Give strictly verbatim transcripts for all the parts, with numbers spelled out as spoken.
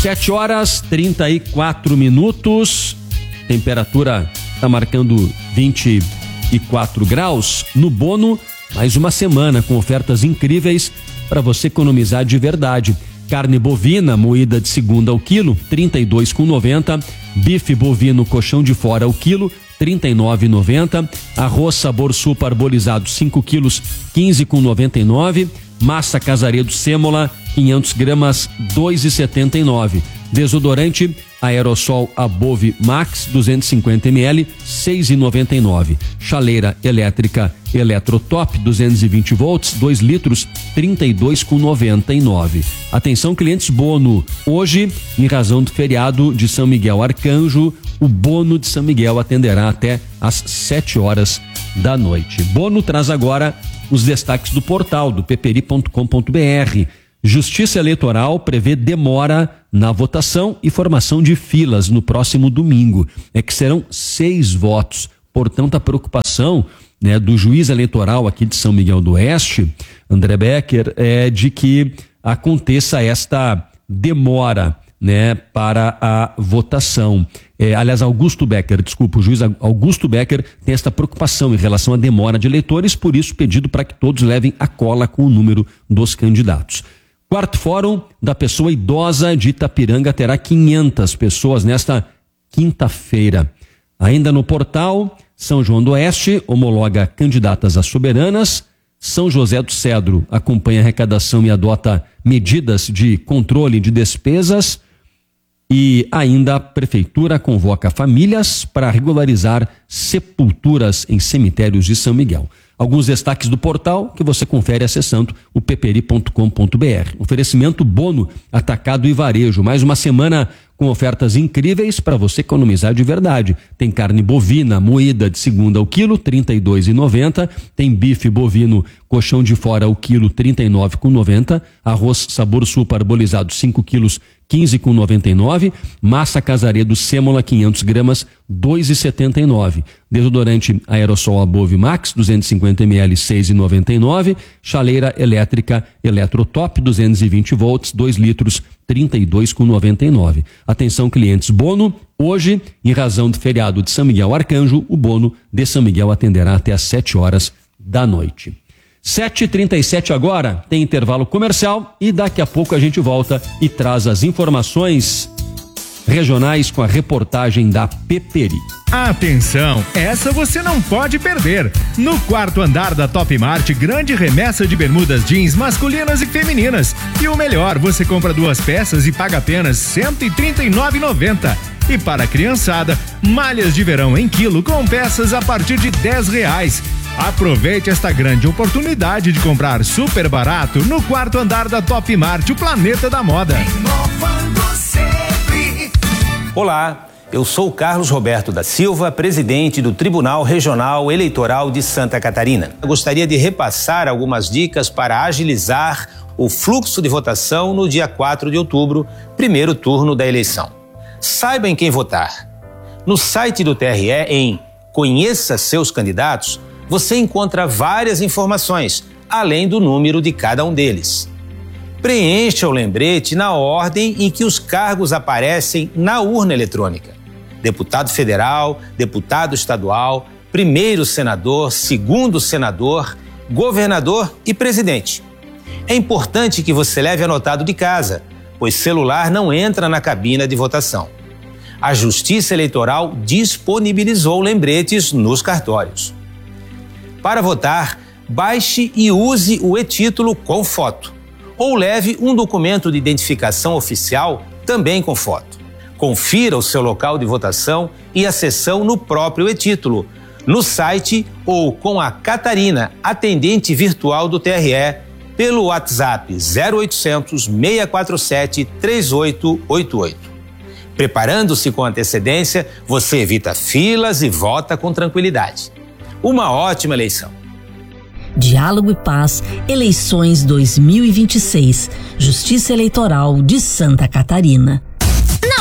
sete horas, trinta e quatro minutos. Temperatura está marcando vinte e quatro graus. No Bono, mais uma semana com ofertas incríveis para você economizar de verdade. Carne bovina moída de segunda ao quilo, trinta e dois reais e noventa centavos. Bife bovino colchão de fora ao quilo, trinta e nove reais e noventa centavos. Arroz Sabor Sul parbolizado cinco quilos, quinze reais e noventa e nove centavos. Massa Casaredo Sêmola, quinhentas gramas, dois reais e setenta e nove centavos. Desodorante Aerosol Above Max, duzentos e cinquenta mililitros, seis reais e noventa e nove centavos. Chaleira elétrica Eletrotop, duzentos e vinte volts, dois litros, trinta e dois reais e noventa e nove centavos. Atenção, clientes Bono. Hoje, em razão do feriado de São Miguel Arcanjo, o Bono de São Miguel atenderá até às sete horas da noite. Bono traz agora os destaques do portal do peperi ponto com ponto br. Justiça Eleitoral prevê demora na votação e formação de filas no próximo domingo. É que serão seis votos. Portanto, a preocupação, né, do juiz eleitoral aqui de São Miguel do Oeste, André Becker, é de que aconteça esta demora, né, para a votação. É, aliás, Augusto Becker, desculpa, o juiz Augusto Becker tem esta preocupação em relação à demora de eleitores, por isso pedido para que todos levem a cola com o número dos candidatos. Quarto Fórum da Pessoa Idosa de Itapiranga terá quinhentas pessoas nesta quinta-feira. Ainda no portal, São João do Oeste homologa candidatas a soberanas. São José do Cedro acompanha a arrecadação e adota medidas de controle de despesas. E ainda a Prefeitura convoca famílias para regularizar sepulturas em cemitérios de São Miguel. Alguns destaques do portal que você confere acessando o peperi ponto com ponto br. Oferecimento Bono, atacado e varejo. Mais uma semana com ofertas incríveis para você economizar de verdade. Tem carne bovina moída de segunda ao quilo, trinta e dois reais e noventa centavos. Tem bife bovino colchão de fora ao quilo, trinta e nove reais e noventa centavos. Arroz Sabor Sul parbolizado cinco quilos, quinze reais e noventa e nove centavos. Massa Casaredo Sêmola quinhentas gramas, dois reais e setenta e nove centavos. Desodorante Aerosol Above Max, duzentos e cinquenta mililitros, seis reais e noventa e nove centavos. Chaleira elétrica Eletrotop, duzentos e vinte volts, dois litros, trinta e dois reais e noventa e nove centavos. Atenção, clientes Bono. Hoje, em razão do feriado de São Miguel Arcanjo, o Bono de São Miguel atenderá até às sete horas da noite. sete e trinta e sete agora, tem intervalo comercial e daqui a pouco a gente volta e traz as informações regionais com a reportagem da Peperi. Atenção, essa você não pode perder. No quarto andar da Top Mart, grande remessa de bermudas jeans masculinas e femininas. E o melhor, você compra duas peças e paga apenas cento e trinta e nove reais e noventa centavos. E para a criançada, malhas de verão em quilo com peças a partir de dez reais. Aproveite esta grande oportunidade de comprar super barato no quarto andar da Top Mart, o planeta da moda. Olá, eu sou o Carlos Roberto da Silva, presidente do Tribunal Regional Eleitoral de Santa Catarina. Eu gostaria de repassar algumas dicas para agilizar o fluxo de votação no dia quatro de outubro, primeiro turno da eleição. Saiba em quem votar. No site do T R E, em Conheça Seus Candidatos, você encontra várias informações, além do número de cada um deles. Preencha o lembrete na ordem em que os cargos aparecem na urna eletrônica. Deputado federal, deputado estadual, primeiro senador, segundo senador, governador e presidente. É importante que você leve anotado de casa, pois celular não entra na cabina de votação. A Justiça Eleitoral disponibilizou lembretes nos cartórios. Para votar, baixe e use o e-título com foto, ou leve um documento de identificação oficial também com foto. Confira o seu local de votação e a sessão no próprio e-título, no site ou com a Catarina, atendente virtual do T R E, pelo WhatsApp zero oitocentos, seis quatro sete, três oito oito oito. Preparando-se com antecedência, você evita filas e vota com tranquilidade. Uma ótima eleição. Diálogo e Paz, eleições dois mil e vinte e seis, Justiça Eleitoral de Santa Catarina. Na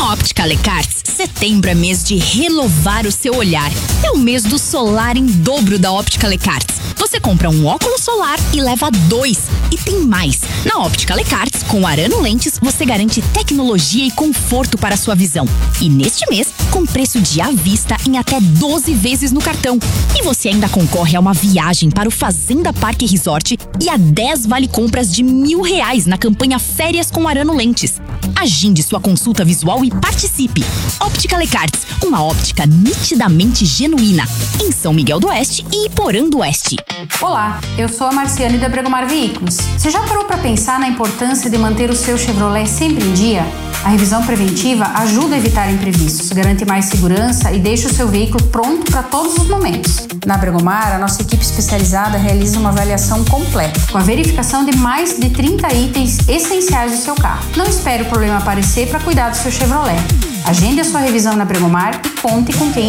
Na Óptica Lecarts, setembro é mês de renovar o seu olhar. É o mês do solar em dobro da Óptica Lecarts. Você compra um óculos solar e leva dois. E tem mais. Na Óptica Lecarts, com Arano Lentes, você garante tecnologia e conforto para a sua visão. E neste mês, com preço de à vista em até doze vezes no cartão. E você ainda concorre a uma viagem para o Fazenda Parque Resort e a dez vale compras de mil reais na campanha Férias com Arano Lentes. Agende sua consulta visual e participe. Óptica Lecarts, uma óptica nitidamente genuína. Em São Miguel do Oeste e Iporã do Oeste. Olá, eu sou a Marciane da Bregomar Veículos. Você já parou para pensar na importância de manter o seu Chevrolet sempre em dia? A revisão preventiva ajuda a evitar imprevistos, garante mais segurança e deixa o seu veículo pronto para todos os momentos. Na Bregomar, a nossa equipe especializada realiza uma avaliação completa, com a verificação de mais de trinta itens essenciais do seu carro. Não espere o problema aparecer para cuidar do seu Chevrolet. Agende a sua revisão na Bregomar e conte com quem